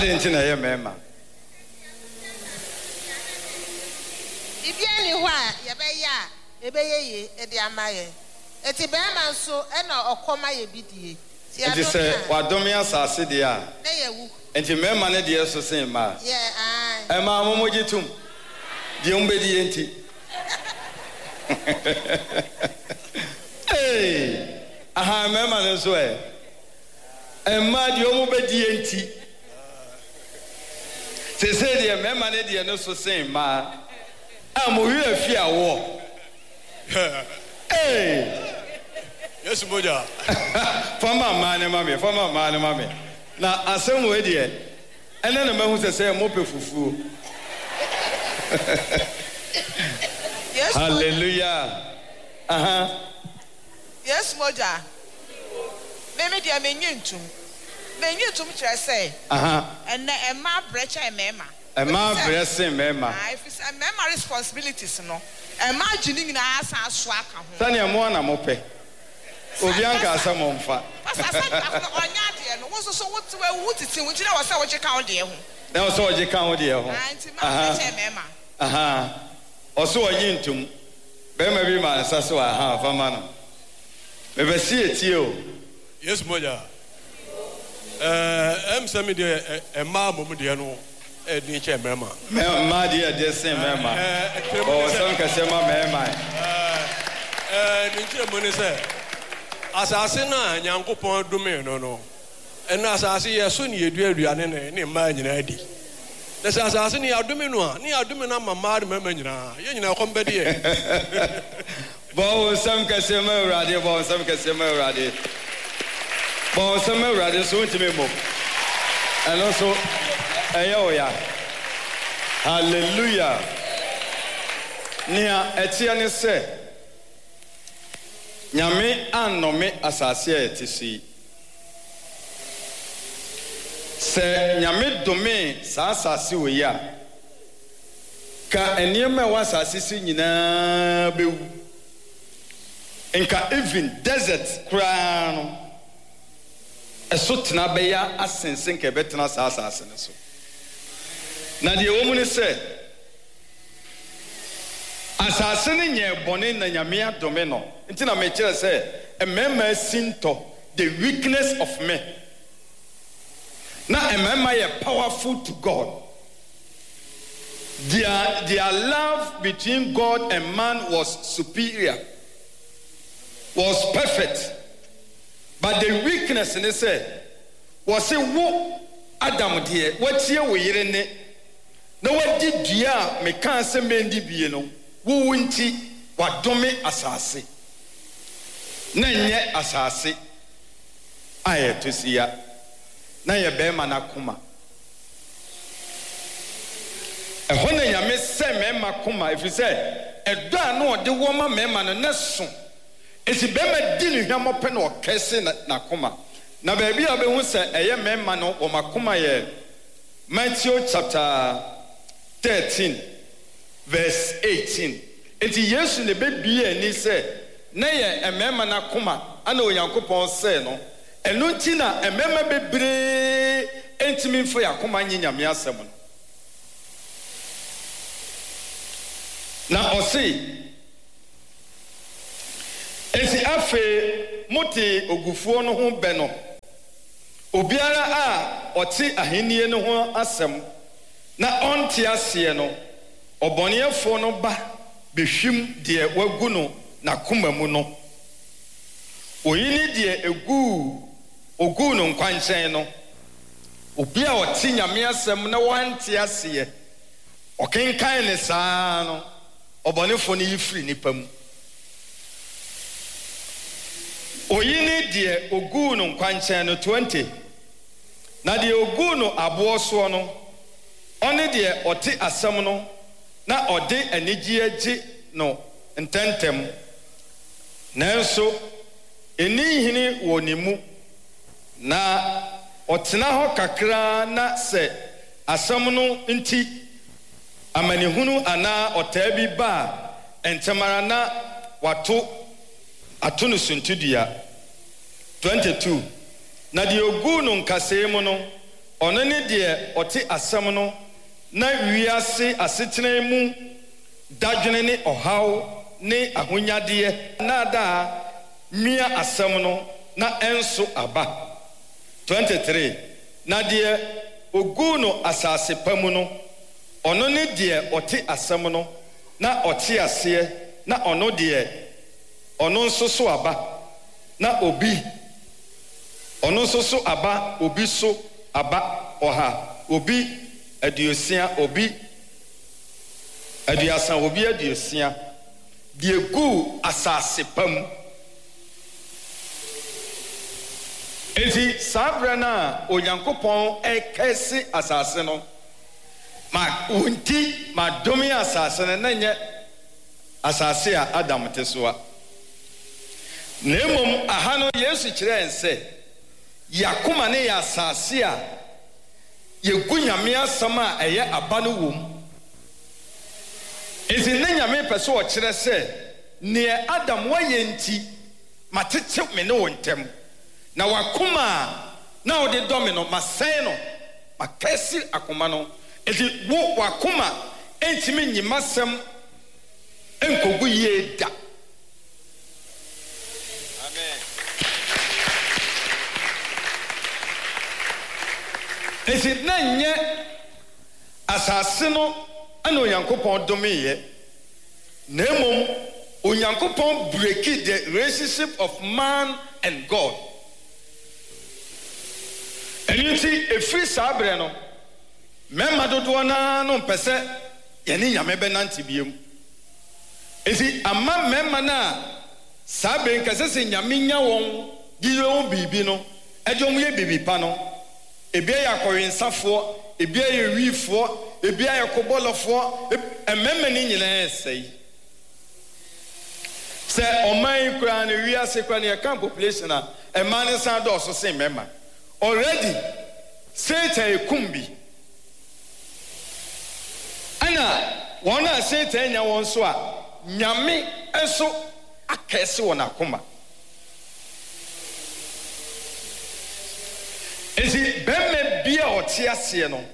didn't know your mema. If you any why, Yabeya, Ebeye, Ediamaye. Eti Bama so, and or coma ye bidi. And you say, what Domias are Sidia? And you remember the dear so same ma. Yeah, and my momojitum. The obedienti. Hey, I remember this way. And my the obedienti. They say the remember the dear no so same ma. I'm a fear war. Hey. Yes, Moja. Former man, mammy. Now, I some way dear. And then the man who say, Mope fufu. Yes. Hallelujah. Yes, Moja. Maybe they are meaning to which I say. And a ma brecha and mema. A ma blessing, mema. If it's a mema responsibilities, no. Imagining in our swag. Tanya Mona Mope. Obianka Samonfa. And also so what is in which I was what you count there. That was all you count there. Also a yintum. Bema man, Sasua, half a man. Maybe see it you. Yes, Moja. Semi a mamma, a nature mema. My dear, dear same mema. Oh, some Casema mema. Nature money. Asasina Yankopon Domino no. And Asasi as soon you do any man in ID. The Assassin Domino, near Domina Mamma Memina, you know, company. Bo some Casema radio, bo some Casema radio. Bo some radio soon to me more. And also, Ayoya. Hallelujah. Near Etienne said. Nyame anome asase etisi se nyame dome sa asase we ya ka eniema wa asase si nyina bewu enka even desert kra no eso tena be ya asensen ke betena sa asase ne so na de wo mu ne se asase ne nye bone na nyame adome no ntina me kire say a mema sinto the weakness of men na a mema ye powerful to God. Their love between God and man was superior, was perfect, but the weakness in it say was say wo Adam dear what ye we yire ne na wadi dua me kan se mendi bie no wo wunti wadome asase na nye asase aye to sia na ye be ma na kuma ehona nyame se me ma kuma if you say edo anu ode wo ma me ma no na so esi be ma di ni hwamo pe na okese na kuma na ba bia be hu se eye me ma no wo ma kuma ye Matthew chapter 13 verse 18 enti Yesu ne be bia ni se na ye emema na kuma ana Onyankopon se no eno nti na emema bebre entimi mfo yakoma nyanyame asem no na osi esi afe moti ogufuo no ho be no obiara a oti ahenie no ho asem na onti ase no oboneyefo no ba behwim de wagu no na kuma mu no oyini de ogu no nkwanchen no obi a oti nyame asem na wanti ase okenkan ne saa no obonefo no yifiri nipa mu oyini de ogu no nkwanchen no 20 na de ogu no abo so no one de oti asem no na ode anigi agi no ntentem nanso enihini wonimu na otena ho kakra na se asem no nti amanihunu ana otabi ba entemara na wato atunu suntudua 22 na de ogu no nkasee mu no ɔno ne deɛ ɔte asɛm no na wiase asetena mu dadwene ne ɔhaw ne ahonyadeɛ na daa mia asɛm no na ɛnso aba. 23 na deɛ ogu no asase pa mu no ɔno ne deɛ ɔte asɛm no na ɔte aseɛ na ɔno deɛ ɔno nso so aba na obi ɔno nso so aba obi so aba ɔha obi aduosia obi aduasa obi aduosia deɛ gu asase pa mu. Enti saa berɛ no a Onyankopɔn ɛkɛse asase no ma wonti ma dome asase no na nyɛ asase a Adam te so a na mmom aha no Yesu kyerɛ yɛn sɛ yakoma ne yɛ asase a yɛgu Nyame asɛm a ɛyɛ aba no wɔ mu. Enti ne Nyame pɛ sɛ ɔkyerɛ sɛ neɛ Adam wayɛ nti matete me ne wo ntam na wakoma a na ɔde dɔme no masɛe no makɛse akoma no. Enti wo wakoma ɛntimi nyimasɛm ɛnkogu yie da. Amen. Enti na nyɛ asase no ana Onyankopɔn domeyɛ na mmom Onyankopɔn breaki the relationship of man and God. Ɛno nti ɛfiri saa berɛ no mɛma dodoɔ naa no mpɛ sɛ yɛne Nyame bɛnante biom. Enti ama mɛma no a saa bɛn kɛsɛ sɛ Nyame nya wɔn de yɛ wɔn biribi no ɛde wɔn yɛ biribi pa no ebi yɛ akɔwensafoɔ ebi yɛ wiifoɔ ebi yɛ kɔbɔlɔfoɔ mɛma no nyinaa ɛsɛe. Sɛ ɔman yi koraa no wiase koraa no yɛka population a ɛma ne san dɔɔso sen mɛma already Satan ekum bi ana wɔn a Satan nya wɔn so a Nyame nso akɛse wɔn akoma. Enti bɛmɛ bi a ɔte aseɛ no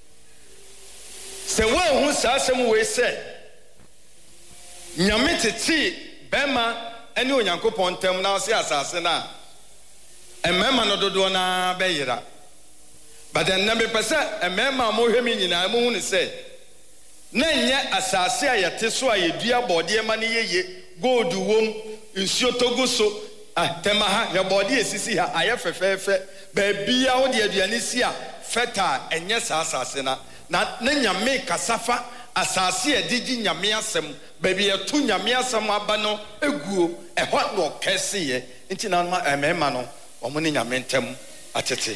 sɛ wɔahu saa asɛm wei sɛ Nyame tete bɛma ɛne Onyankopɔn ntam na ɔse asase no a mmarima no dodoɔ naa bɛyera. But ɛnnɛ mepɛ sɛ mmarima a mohwɛ me nyinaa mohu ne sɛ na nyɛ asase a yɛte so a yɛdua bɔɔdeɛ ma no yɛye gold wom nsuo togu so tɛma ha yɛbɔɔdeɛ esisi ha ayɛ fɛfɛɛfɛ baabia wode aduane si a fɛta a ɛnyɛ saa asase na Nyame kasa fa asase a ɛde gye Nyame asɛm baabi yɛto Nyame asɛm aba no eguo ɛhɔ na ɔkɛseyɛ nti na mmarima no wɔn ne Nyame ntam atete.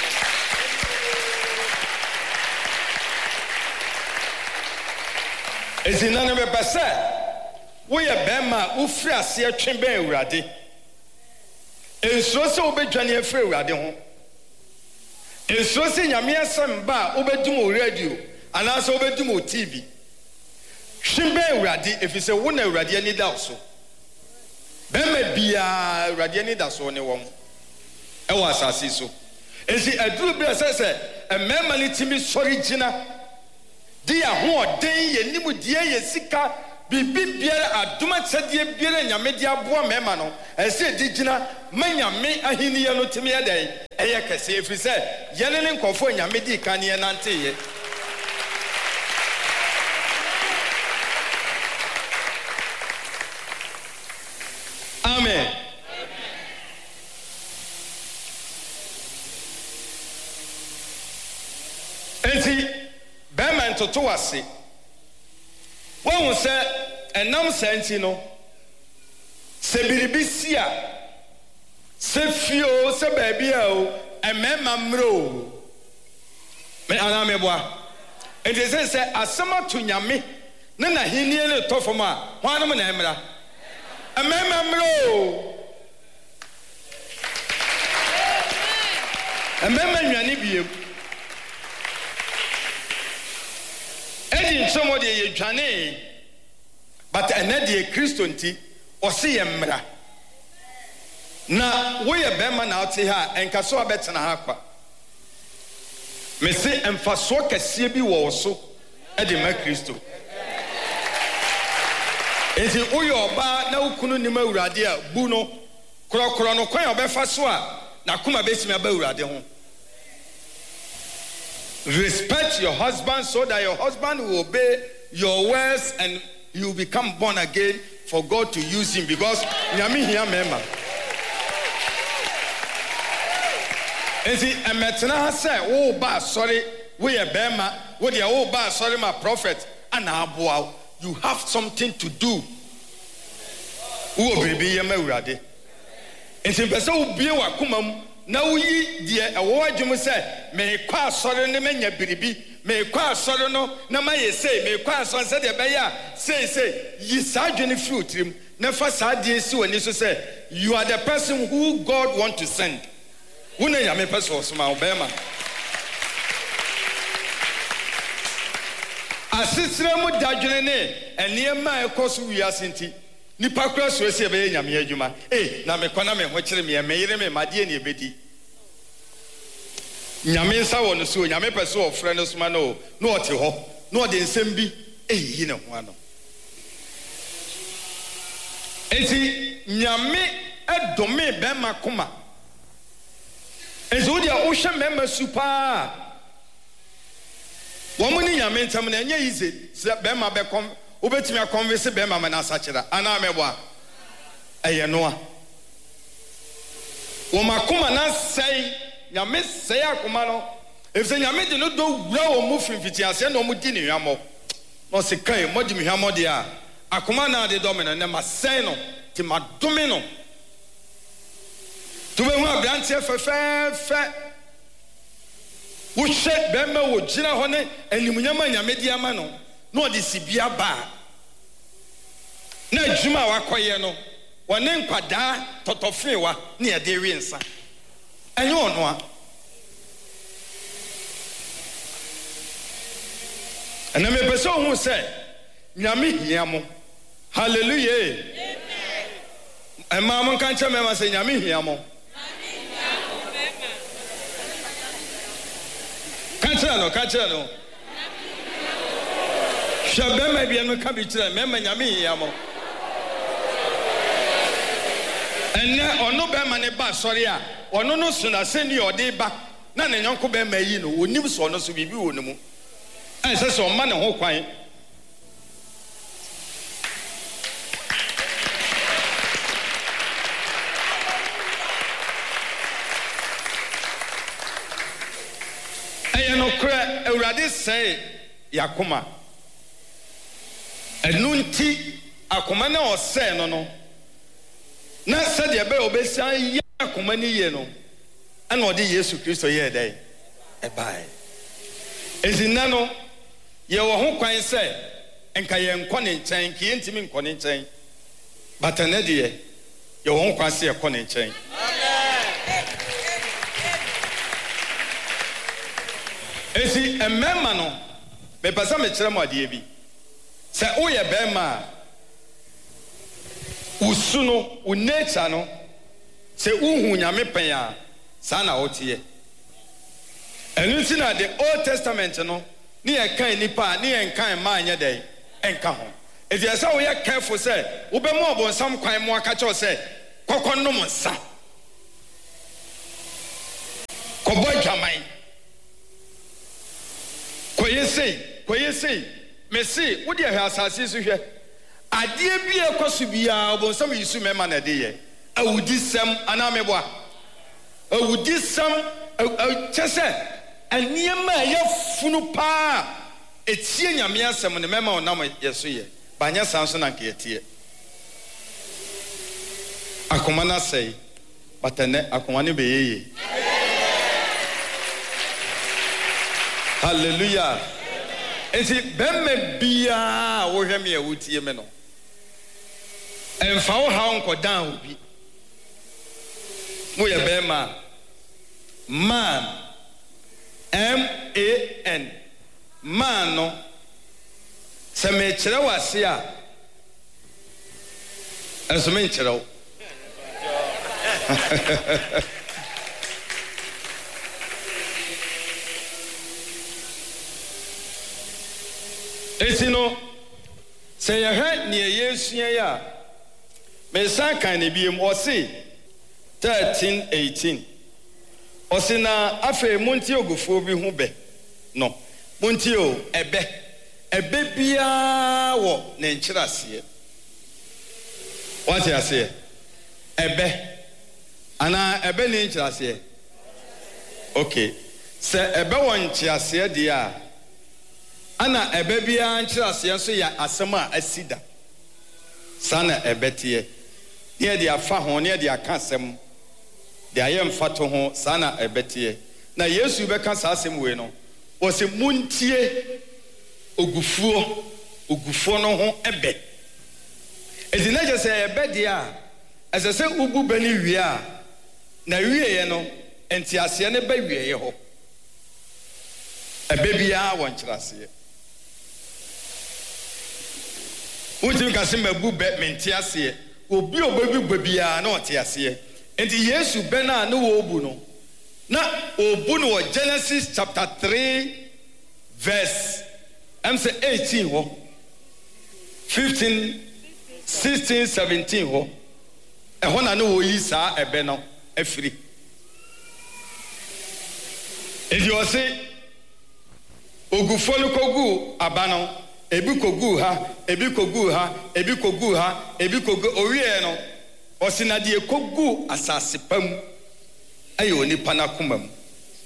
Ezi na ne bɛpɛ sɛ woyɛ bɛrima a wofiri aseɛ twe bɛn Awurade nsuro sɛ wobɛdwane afiri Awurade ho nsuro sɛ Nyame asɛm ba a wobɛdum wo radio anaasɛ wobɛdum wo TV twe bɛn Awurade ɛfiri sɛ wo na Awurade ani da wo so. Bɛrima biara Awurade ani da so ne wɔn ɛwɔ asase so. Ezi aduru bi sɛ mmarima ne timi sɔre gyina di ahoɔden yɛ nimdeɛ yɛ sika biribi biara adoma kyɛdeɛ biara Nyame de aboa mmarima no ɛsɛ di gyina ma Nyame ahenniɛ no timi yɛ dɛn ɛyɛ kɛse ɛfiri sɛ yɛne ne nkɔfoɔ Nyame di ka ne yɛnanteyɛ. Amen. Enti bɛrima ntoto wase wɔn sɛ ɛnam saa nti no sɛ biribi si a sɛ fie o sɛ baabi a o mmarima mmerɛ o anaa meboa. Enti sɛ asɛm ato Nyame ne n'ahenni ne tɔ fam a wɔn anom na mmra mmarima mmerɛ o mmarima nwane biem. Edi nsomo de ye dwane but ɛnɛ de Kristo nti ɔse yɛ mmra na woyɛ bɛrima na ɔte ha ɛnka so abɛtena ha kwa me se emfaso kese bi wo so e de ma Kristo enti uyo oba na ukunu ni ma urade a bu no krokro no kwan obefa so a na kuma betimi aba urade ho. Respect your husband so that your husband will obey your words and you will become born again for God to use him, because nyame hia mema. Enti emetena ha se wo ba sorry we e bema wo de wo ba sorry my prophet ana aboa. You have something to do. Wo bibi ye ma urade. Enti pese wo bie wa komam na uyi die ewo adwum se me kwa asore ne manya biribi me kwa asore no na maye sei me kwa asore se de be ya sei yi sadwene fruitrim na fa sadie si wani so se you are the person who God want to send. Wona ya me person osoma obema asisira mu dadwene ne eniema ekoso wiasinti nipa kura so ese be nyame adwuma na me kwana me ho kire me yire me made ne ebedi nyame nsa wo no so nyame pese wo frɛ no soma no ote ho no de nsɛm bi yi ne ho ano enti nyame edome be makoma ezo dia wo hwɛ mema supa wo mo ni nyame ntam na enye yize be ma be kom obetimi akonverse be ma na asachira ana mebo eye noa wo makoma na sei nyame sei akoma no efse nyame de no do wura wo mu fimfiti ase na mo di ne hwamo no se kai mo di me hwamo de a akoma na de do me na ma sei no ti ma dome no to be hu abrante fe wo hye be ma wo gina ho ne animunyama nyame di ama no no de sibia ba na adwuma wakoye no wone nkwada totofewa ne ya de wi nsa enye ono a ana me pese hu se nyame hia mo hallelujah amen ema mo kan che me ma se nyame hia mo kanche no shabema bia no ka bi kire me ma nyame hia mo enne ono be ma ne ba sori a ono no so na se ni ode ba na ne nyonko be ma yi no onim so ono so bibi wo ne mu ense so ma ne ho kwan eno kra Awurade say yakoma enunti akoma na o say no na said ye be obesia yakoma ni ye no ana odi Yesu Kristo ye dai e bai ezina no ye wo ho kwan say enka ye nkɔ ne nkyɛn ki ntimi nkɔ ne nkyɛn batane de ye wo ho kwan say ekɔ ne nkyɛn esi emema no me pasa me kire mo ade bi se o ye be ma usu no u nature no se uhu nyame pen a sa na otie enu ti na the Old Testament no ni e kan nipa ni e kan ma anya dai enka ho edi esa wo ye careful se wo be mo obonsam kwan mo aka cho se kokonnom nsa kobo dwaman koyesei mesi wo de hwa asase so hwe ade bi ekoso bia obonsam yisu mema na de ye awudisem ana meboa awudisem chese aniema ye funu pa etie nyame asem ne mema onam yeso ye banya sanso na nke etie akoma na sei batane akoma ne be ye hallelujah enti bemme bia wo hweme ya wutie me no emfa wo ha nkodan obi mo ye bema man man man no se me kire wase a enso me nkire wo esi no sɛ yɛhwɛ nea yɛsua yi a mesan kan ne biem ɔse 13:18 ɔse na afei montie ogufuo bi ho bɛ no montie o ɛbɛ biara wɔ ne nkyerɛaseɛ wate aseɛ ɛbɛ anaa ɛbɛ ne nkyerɛaseɛ okay sɛ ɛbɛ wɔ nkyerɛaseɛ deɛ a ana ɛbɛ biara nkyerɛaseɛ nso yɛ asɛm a asi da saa na ɛbɛ teɛ ne yɛde afa ho ne yɛde aka asɛm de ayɛ mfato ho saa na ɛbɛ teɛ na yesu bɛka saa asɛm wei no wɔsɛ montie ogufuo no ho ɛbɛ ɛdi na kyerɛ sɛ ɛbɛ deɛ a ɛsɛ sɛ wobu bɛ ne wie a na wieɛ no nteaseɛ ne ba wieɛ hɔ ɛbɛ biara wɔ nkyerɛaseɛ wotumi ka sɛ mabu bɛ mente aseɛ obi a ɔbɛbi bɛ biara na ɔte aseɛ nti yesu bɛ no a ne wɔɔbu no na ɔbu no wɔ Genesis chapter 3 verse 18 hɔ 15 16 17 hɔ ɛhɔ na ne wɔyi saa ɛbɛ no afiri nti ɔse ogufuo no kɔgu aba no ebi kogu ha ebi kogu ha ebi kogu ha ebi kogu owie no ɔse na deɛ kogu asase pa mu ɛyɛ onipa n'akoma mu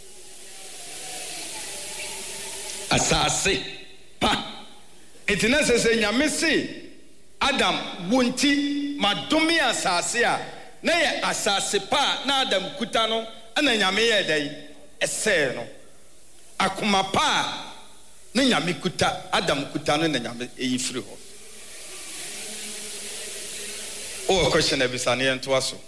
asase pa enti na sɛ nyame se Adam wonti madome asase a na yɛ asase pa na Adam kuta no ana nyame yɛ dai ɛsɛɛ no akoma pa ne nyame kuta Adam kuta no na nyame eyi firi hɔ o question ebisa ne yɛnto aso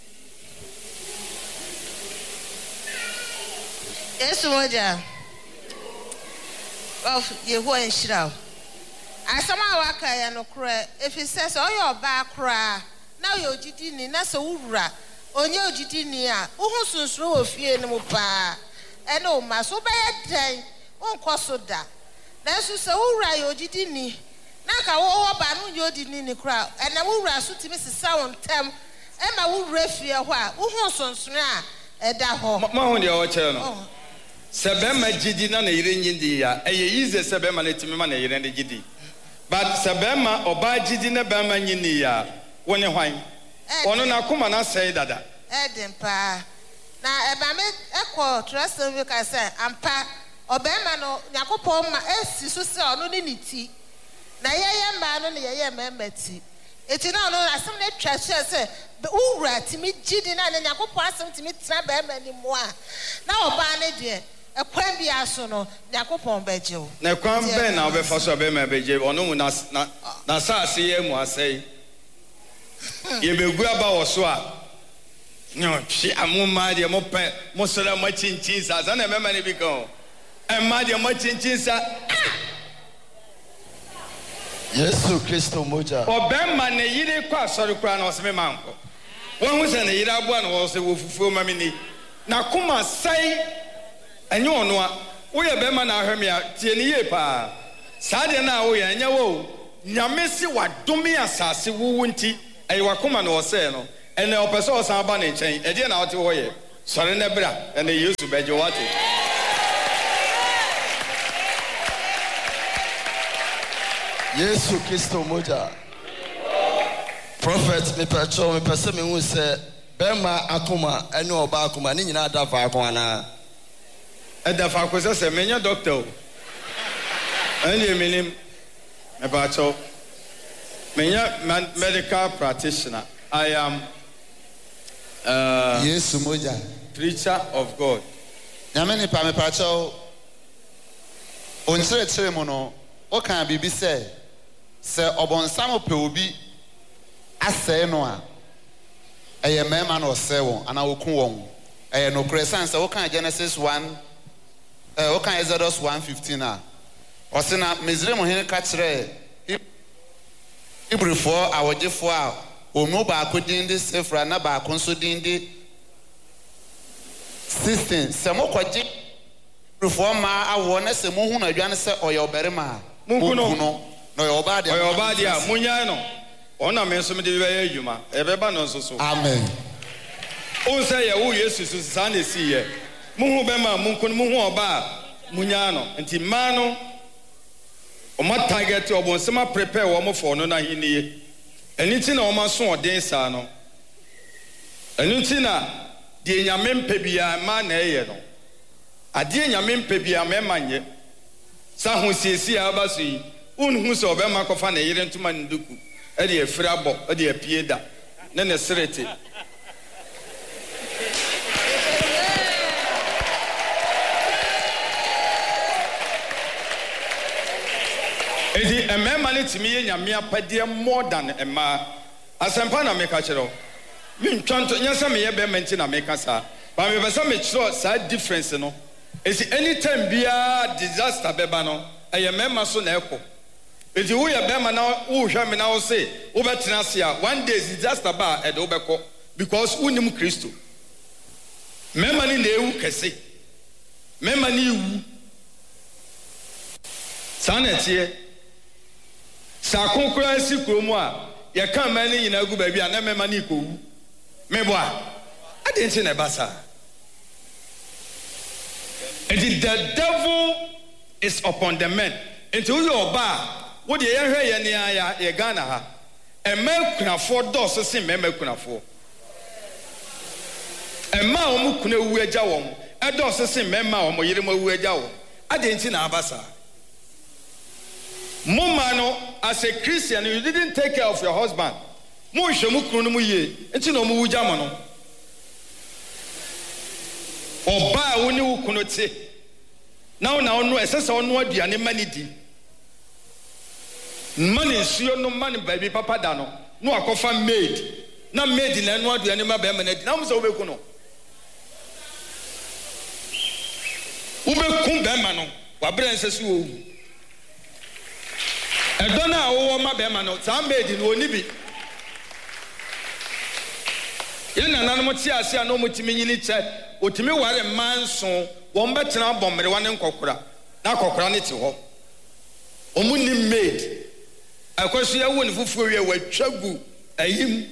Yesu moja of Yehowa nhyira asama waka ya no kora efisɛ sɛ ɔyɛ ɔbaa kora na ɔyɛ ogidini na sɛ wura onye ogidini a wohu sunsuro wɔ fie no mu paa ɛne o ma so bɛyɛ dɛn wonkɔ so da nanso sɛ wura yɛ ogidini na ka wo ba no yɛ ogidini kora ɛna wura so timi sisa wo ntam ɛma wura fie hɔ a wohu sunsuro a ɛda hɔ ma ho deɛ ɔkyerɛ no sɛ bɛma gidi na yere nyindi ya ɛyɛ yize sɛ bɛma ne timi ma na yere ne gidi but sɛ bɛma ɔbaa gidi na bɛma nyini ya wo ne hwan ɔno na koma na sɛe dada ɛden paa na ɛba me ɛkɔ trust we ka sɛ ampa ɔbɛma no Nyankopɔn ma esi so sɛ ɔno ne ne ti na yɛyɛ mmaa no ne yɛyɛ mmarima ti eti na ɔno asɛm ne twa hyɛ sɛ wura timi gidi na ne Nyankopɔn asɛm timi tena bɛma ni mu a na ɔbaa ne deɛ ekwan bi aso no Nyankopɔn bɛgye wo na kwan bɛn na ɔbɛfa so bɛma bɛgye ɔno mu na saase yɛ mu asɛe yɛbɛgu aba wɔ so a no hwe amoma deɛ mopɛ mosɔre mo kyinkyin sa na mɛma ne bi ka ho ɛma deɛ mo kyinkyin sa Yesu Kristo moja ɔbɛma ne yere kɔ asɔre kora na ɔsɛ me mankɔ wɔn ho sɛ ne yere aboa na wɔ sɛ wɔ fufuo ma me ni na koma sɛe ɛnyɛ ɔno a woyɛ bɛma na ahwɛ me a tie ne yie paa saa deɛ na woyɛ ɛnyɛ wo nyame si wadome asase wowo nti ɛyɛ wakoma na ɔsɛɛ no ɛnɛ ɔpɛ sɛ ɔsan aba ne nkyɛn ɛdeɛ na ɔte hɔ yɛ sɔre ne bra ɛnɛ Yesu bɛgye wate Yesu Kristo moja Prophet me pese me hu sɛ bɛma akoma ɛne ɔba akoma ne nyina da fa akoma na ɛda fa akoma sɛ menya doctor o ɛne menim me pacho menya medical practitioner I am Yesu moja preacher of God nyame ne pa me pacho onkyerɛkyerɛ mu no o kan bibi sɛ ɔbɔnsam pɛ obi asɛe no a ɛyɛ mɛma na ɔsɛe wɔn ana oku wɔn ɛyɛ nokorɛ san sɛ wokan Genesis 1 wokan Exodus 1:15 a ɔse na Misraim hene ka kyerɛ Hebrifoɔ awɔgyefoɔ a ɔmu baako din de Sefra na baako nso din de 16 sɛ mokɔgye Hebrifoɔ ma awoɔ na sɛ mohu no aduane sɛ ɔyɛ ɔbarima a munkuno no yo ba dia munya no ona me so me de be adwuma e be ba no so so amen o say ye wo Yesu so sa na si ye muhu be ma munkuno muhu oba munya no nti ma no o ma target obonsema prepare wo mo for no na hiniye eniti na o ma so oden sa no eniti na de nyame mpebia ma na eye no ade nyame mpebia ma manye sa ho siesi aba so yi unhu so be ma kofa na yire ntuma nduku e de afirabo e de apieda na ne serete edi emema ne timi ye nyame apade more than ema asempa na meka kire mi ntwanto nyasa me ye be menti na meka sa ba me besa me kire sa difference no esi anytime bia disaster beba no eye mema so na ekọ edi wo ye bema na wo hwa me na wo say wo betena se a one day disaster ba e de wo bekọ because unim Kristo mema ni na ewu kese mema ni ewu sana tie sakon si kromu a ye kan ma ni nyina gu ba bia na mema ni kowu mebo a ade nti na basa. And the devil is upon the men. Until you oba, what ye hear ye Ghana ha. A man can afford doors to see men can afford. A man who can wear jawom, a doors to see men or Moyimo wear jaw. I didn't in Abasa. Mumano, as a Christian, you didn't take care of your husband. Mushamukunuye, and you know Mujamano. Oba woni wo kuno te na no esesa ono aduane mani di mani nsuo no mani baby papa da no no akofa maid na maid na no aduane ma ba mani di na mo se wo beku no wo beku ba ma no wa bere nsese wo wu edo na wo ma ba ma no sa maid no oni bi yana nanu mo ti ase ano mo timi nyini che otimi ware manso won betena bommere wane nkokora na kokora ne ti ho omuni maid akwasu ya woni fufuo wie watwagu ayim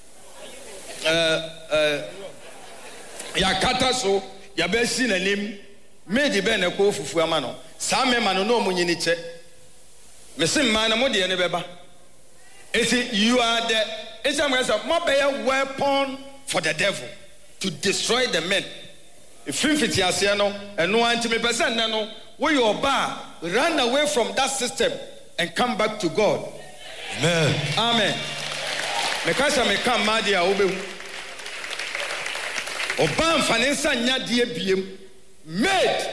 ya kata so ya besi nanim maid be na ko fufuo ama no sa mema no mo nyini che mesim ma na mo de ne beba eti you are the it's more be a weapon for the devil to destroy the men. If you fit no and no anti person no where you bar run away from that system and come back to God. Amen. Amen. Mekasa me come madia obehu. Oba mfanensa nya die biem made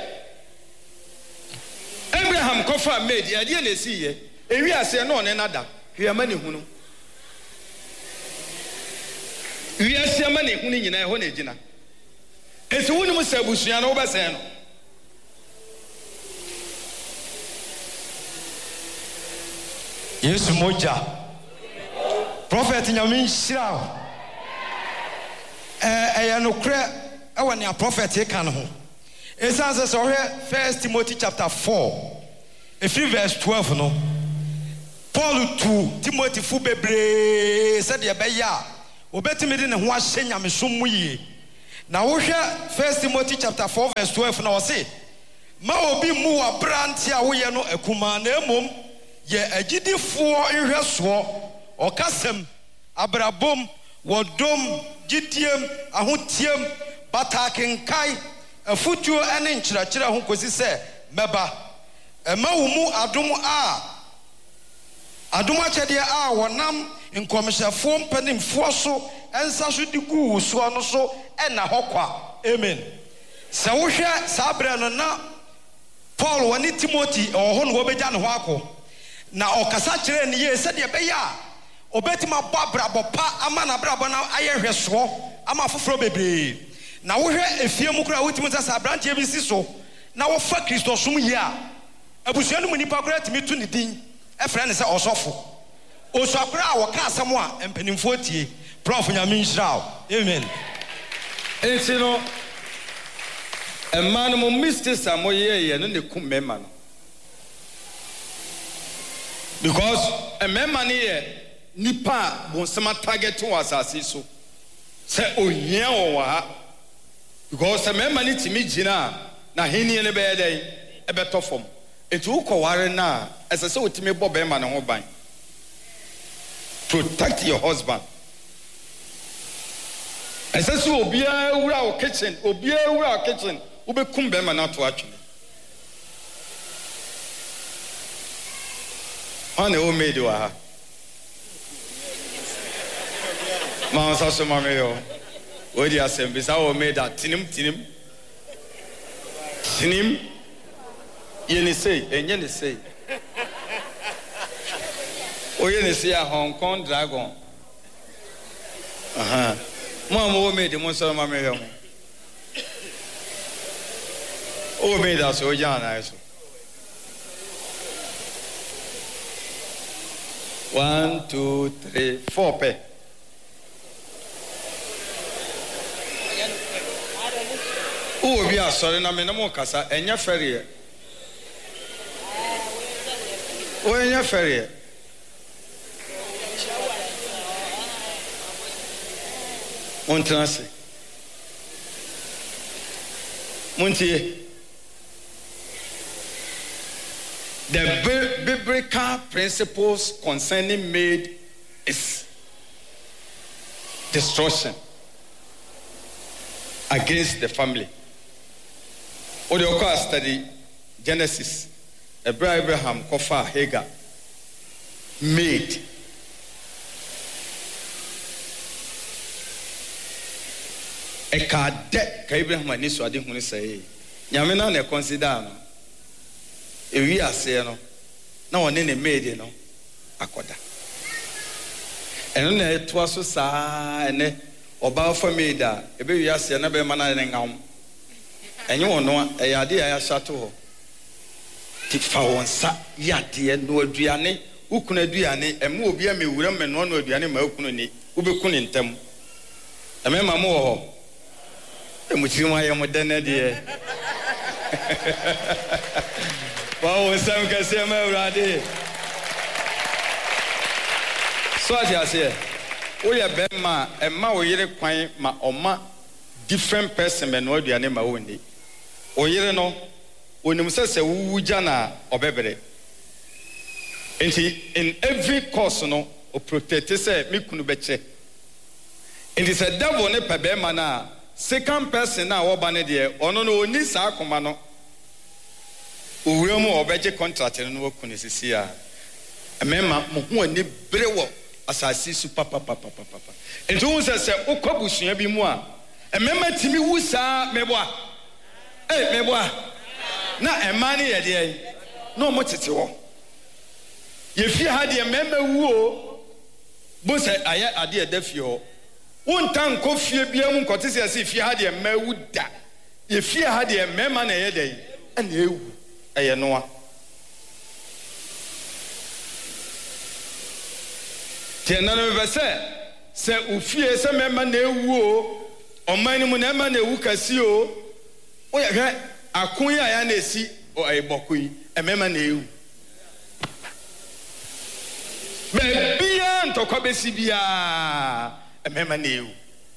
Abraham kofa made ya die na si ye ewi ase no ne nada hwema ne hunu wi ase ma ne hunu nyina ho na gina esi wonu mu sabusua no wo bese no Yesu moja prophet nyamin shira ya no kre e ne prophet e kan ho esanse so he 1 Timothy chapter 4 verse 12 no Paul to Timothy fu bebre said ye be ya obetimi de ne ho ahye nyamesom mu yi na wo hwe 1 Timothy chapter 4 verse 12 na wo se ma obi mu wa branti a wo ye no akuma na emom ye agidifo nhweso okasem abrabom wodom gidiem ahotiem batakenkai afutuo ene nkyerɛkyerɛ ho kosi sɛ meba ema wo mu adom akyɛdeɛ a wonam nkomhyɛfo mpanimfo so ensa so digu so no so ena hokwa amen sɛ wo hwɛ saa brɛ no na Paul wani Timothy ho no wobɛgya ne ho akɔ na okasa kyerɛ ne ye sɛ de bɛyɛ a obetima babrabɔ pa ama na brabɔ na ayɛ hwɛso ama foforo bebree na wo hwɛ efie mu kura wotimi sɛ sa brantie bi si so na wo fa Kristo som yi a abusua no mu nipa kura timi tu ne din efrɛ ne sɛ ɔsɔfo osakura a wɔka asɛm a mpanimfo tie prof nyame nhyira amen enti no emma no mo mistakes a mo ye no ne kum mema no because a man here nipa bonsama target was asase say ohia wo ha because a man ni timi gina na heni ne be dey e beto fom etu ukoware na esese otimi bo be ma ne ho ban. Protect your husband. Esese obia wura o kitchen ube kum be ma na to atwe. Ane o made wa ha. Ma so so ma me yo. O di asem bi sa o made that tinim ye ni say enye ni say o ye ni say a Hong Kong dragon mo made mo so ma me yo o made that so jana so 1 2 3 4 pe o bi asore na me na mo kasa enya fere o enya fere on transe montie the biblical principles concerning maid is destruction against the family. Or the occur study Genesis. Abraham kofa Hagar maid. Eka de ka Abraham ani so ade hunu say. Nyame na na consider no. Ewi ase no. Na woni ne maid no akoda. Eno na eto aso saa ene oba fa maid a ebe wi ase na be mana ne ngam. Enye wono eyade ya shato ho. Ti fa wonsa yade no aduane ukunu aduane ema obi a mewura me no aduane ma ukunu ni ubekunu ntem. Emema mo ho. Emuchima ya modene de. Wow, some can say my brother. So as I say, we are bema emma we yere kwan ma oma different person me no aduane ma woni. Oyere no onim se wuja na obebere. Enti in every course no o protect say me kunu beche. Enti se devil ne pebe ma na second person na wo ba ne de ono no oni sa akoma no owura mu obeje contract no wo kunu sisi a emema mo ho ani brewo asasi su papa enti wo se ukobusua bi mu a emema timi wusa meboa meboa na emani ye de no mo tete wo ye fi ha de emema wu o bo se aye ade e da fi ho wontan ko fie bia mu nkote se fie ha de emma wu da ye fie ha de emema na ye de ana ewu eye noa tena no be se ufie se mema na ewu o omani mu na ema na ewu kasi o ye hwe akon ya na esi o aibokoi emema na ewu be bia ntokwa besi bia emema na ewu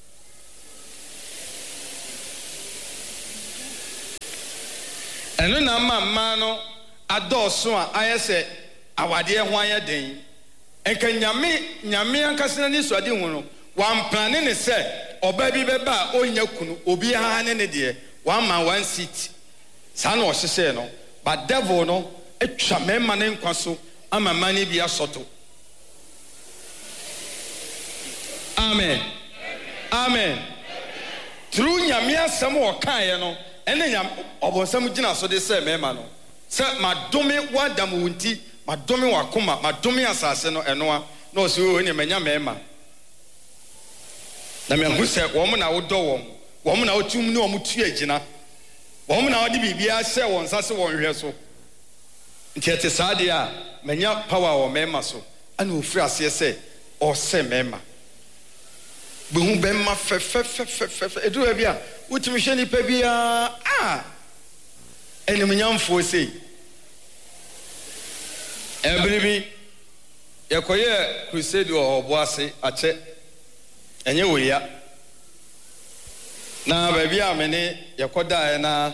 eno na mama no adoso a ayese awade ho ayeden enka nyame ankasena ni so ade hu no wan plane ne se oba bi beba onya kunu obi ha ne ne de wan man one seat sa na o hye no but devil no etwa mema ne nkwaso ama mani bi asoto. Amen. Amen. Through nyame asem wo kan no ene nyam obonsam gina so de se mema no se madome wadam wunti madome wakoma madome asase no enoa no so ene manya mema na me hu se wo mo na wodo wo mo na otum ni wo mo tu agina wo mo na wode bibia se won sase won hwe so ntiete saade a manya power wo mema so ana ofri ase se o se mema behu bemma fe edu bia utimi hwe ni pa bia enim nyamfo sei every yɛkɔyɛ crusade wɔ Ɔboase akyɛ ɛnyɛ wɔ ya na baabi a mene yɛkɔdaeɛ na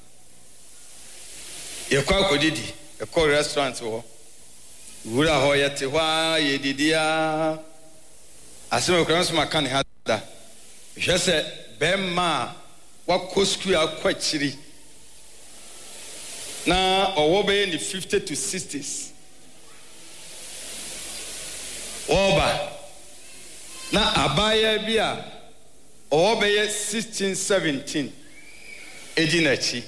yɛkɔ akɔdidi yɛkɔ restaurant hɔ wura hɔ yɛte hɔ a yɛdidi a asɛm akora nso maka ne ha da hwɛ sɛ bɛrima a wakɔ skul akɔ akyiri na ɔwɔ bɛyɛ ne 50 to 60s wɔba na abaayaa bi a ɔwɔ bɛyɛ 16 17 ɛdi n'akyi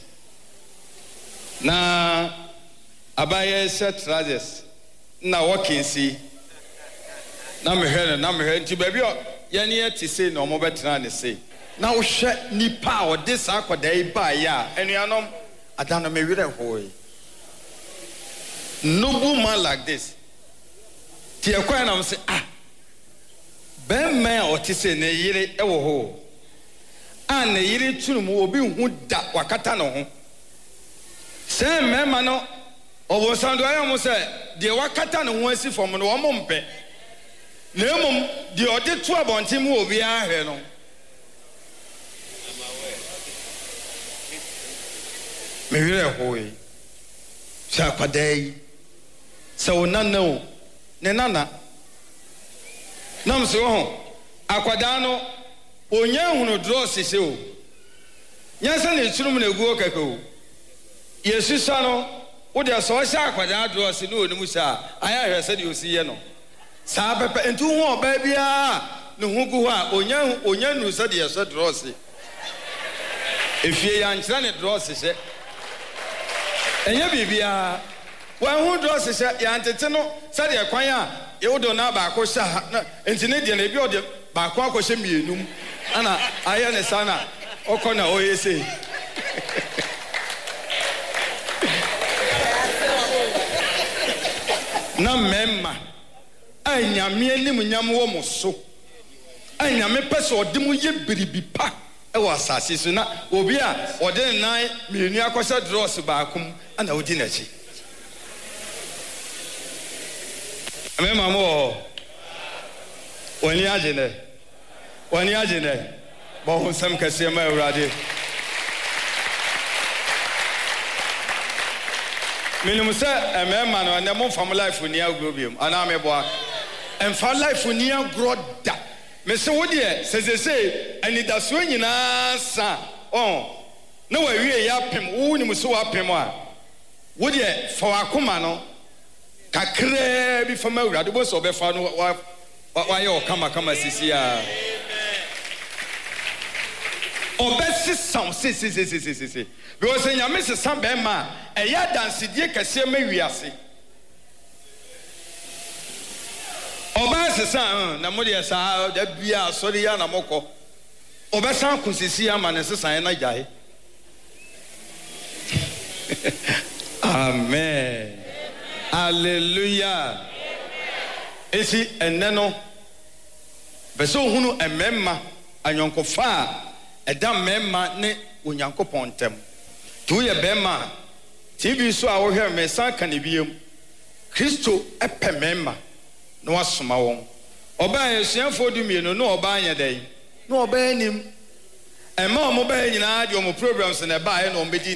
na abaayaa hyɛ trousers na wɔkensi na mehwɛ nti baabi a yɛne yɛte sei na ɔmo bɛtena ne sei na wohwɛ nipa a ɔde saa akɔdaa yi baeɛ a anuanom ada no mewerɛ hoo noble man like this ti ɛkwan nam sɛ bɛrima a ɔte sɛ ne yere ɛwɔ hɔ a ne yere tunu mu obi hu da wakata ne ho sɛ mmarima no ɔbɔnsam do ayɛ mo sɛ deɛ wakata ne ho asi fam no wɔn mpɛ na mmom deɛ ɔde to abɔnten mu obiara hwɛ no mewerɛ hoo yi sɛ akwadaa yi sɛ wo nana o ne nana nam sɛ wɔho akwadaa no onya hunu drɔs hyɛ o nyɛnsa ne turum na eguo kɛkɛ o yesusa no wode sɛ ɔhyɛ akwadaa drɔs ne onim hyɛ a ayɛ ahwɛ sɛ deɛ osi yɛ no saa pɛpɛ nti ho ɔbaa biara ne ho gu hɔ a onya nu sɛ deɛ yɛhyɛ drɔs efie yɛankyerɛ ne drɔs hyɛ ɛnyɛ biribiara wɔn ho drɔs hyɛ yɛantete no sɛdeɛ kwan a yɛwodo na baako hyɛ ha na nti ne deɛ na ebi ɔde baako akɔhyɛ mmienum ana ayɛ ne saa na ɔkɔ na ɔyɛ sei na mmarima a nyame anim nyam wɔ mo so a nyame pɛ sɛ ɔde mo yɛ biribi pa ɛwɔ asase so na obi a ɔde ne nan mmienu akɔhyɛ drɔs baako mu ana ɔdi n'akyi mmarima mo wɔni agye nɛ bɔ ho nsɛm kɛseɛ ma Awurade menim sɛ mmarima no ɛnɛ momfam life ni agorɔ biom anaa meboa ɛmfa life ni agorɔ da mese wo deɛ sɛsesei anidasoɔ nyinaa sa na wawie yɛ apem wo nim so wapem a wo deɛ fa wakoma no kakraa bi fam Awurade bo sɛ ɔbɛfa no wayɛ ɔkamakama sisi a ɔbɛsesam sesesesesese because nyame sesa bɛrima a ɛyɛ adansedie kɛseɛ ma wiase ɔbaa sesa na mo deɛ saa da bia asɔre ya na mokɔ ɔbɛsan kosisi ama ne sesan na gyae amen hallelujah esi ɛnɛ no bɛsɛ ohunu mmarima anyɔnkofa a ɛda mmarima ne onyankopɔn ntam to yɛ bɛrima TV so a wohwɛ me san ka ne biem Kristo ɛpɛ mmarima na wasoma wɔn ɔbaa yɛsuafoɔ 12 na ɔbaa nyɛ dɛn na ɔbaa nim ɛma ɔmo baa nyinaa de ɔmo programs na ɛbaa yɛ na ɔmo bɛdi